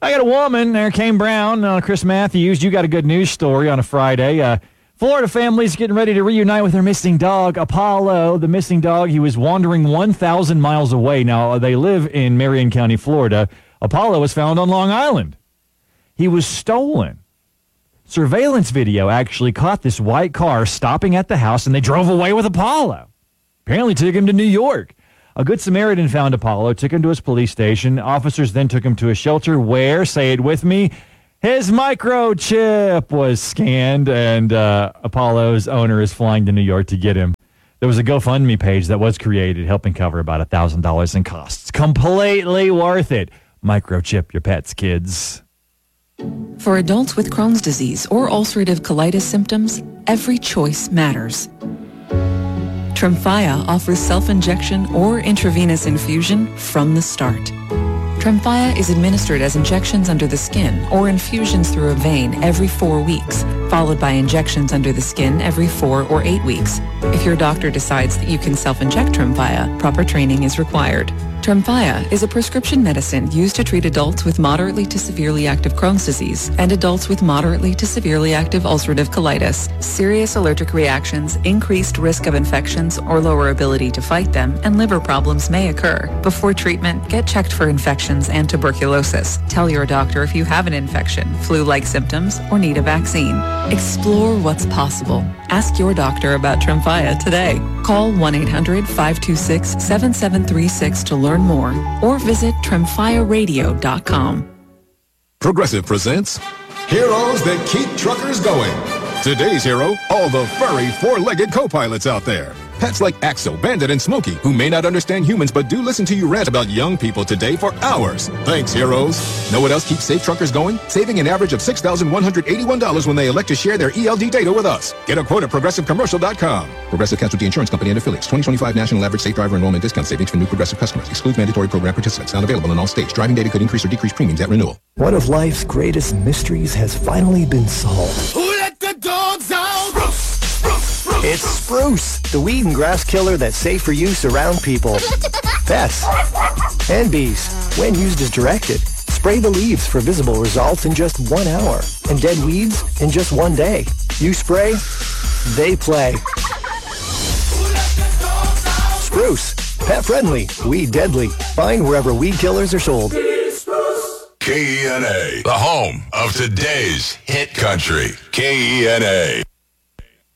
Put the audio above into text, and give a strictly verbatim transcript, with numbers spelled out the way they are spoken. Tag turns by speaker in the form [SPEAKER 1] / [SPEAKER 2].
[SPEAKER 1] I got a woman there, Kane Brown, uh, Chris Matthews. You got a good news story on a Friday. Uh, Florida family's getting ready to reunite with their missing dog, Apollo. The missing dog, he was wandering one thousand miles away. Now, they live in Marion County, Florida. Apollo was found on Long Island. He was stolen. Surveillance video actually caught this white car stopping at the house, and they drove away with Apollo. Apparently took him to New York. A Good Samaritan found Apollo, took him to his police station. Officers then took him to a shelter where, say it with me, his microchip was scanned, and uh, Apollo's owner is flying to New York to get him. There was a GoFundMe page that was created helping cover about one thousand dollars in costs. Completely worth it. Microchip your pets, kids.
[SPEAKER 2] For adults with Crohn's disease or ulcerative colitis symptoms, every choice matters. Tremfya offers self-injection or intravenous infusion from the start. Tremfya is administered as injections under the skin or infusions through a vein every four weeks, followed by injections under the skin every four or eight weeks. If your doctor decides that you can self-inject Tremfya, proper training is required. Tremfya is a prescription medicine used to treat adults with moderately to severely active Crohn's disease and adults with moderately to severely active ulcerative colitis. Serious allergic reactions, increased risk of infections or lower ability to fight them, and liver problems may occur. Before treatment, get checked for infections and tuberculosis. Tell your doctor if you have an infection, flu-like symptoms, or need a vaccine. Explore what's possible. Ask your doctor about Tremfya today. Call one eight hundred five two six seven seven three six to learn more, or visit tremfya radio dot com.
[SPEAKER 3] Progressive presents Heroes That Keep Truckers Going. Today's hero, all the furry four-legged co-pilots out there. Pets like Axel, Bandit, and Smokey, who may not understand humans but do listen to you rant about young people today for hours. Thanks, heroes. Know what else keeps safe truckers going? Saving an average of six thousand one hundred eighty-one dollars when they elect to share their E L D data with us. Get a quote at progressive commercial dot com. Progressive Casualty Insurance Company and Affiliates. twenty twenty-five National Average Safe Driver Enrollment Discount Savings for new Progressive customers. Excludes mandatory program participants. Not available in all states. Driving data could increase or decrease premiums at renewal.
[SPEAKER 4] One of life's greatest mysteries has finally been solved.
[SPEAKER 5] Who let the dogs out?
[SPEAKER 4] It's Spruce, the weed and grass killer that's safe for use around people, pets, and bees. When used as directed, spray the leaves for visible results in just one hour, and dead weeds in just one day. You spray, they play. Spruce, pet friendly, weed deadly. Find wherever weed killers are sold.
[SPEAKER 6] K E N A, the home of today's hit country. K E N A.